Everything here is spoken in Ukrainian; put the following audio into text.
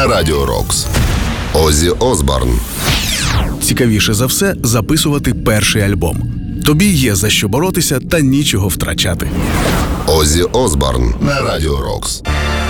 на Радіо Рокс. Оззі Осборн. Цікавіше за все записувати перший альбом. Тобі є за що боротися та нічого втрачати. Оззі Осборн на Радіо Рокс.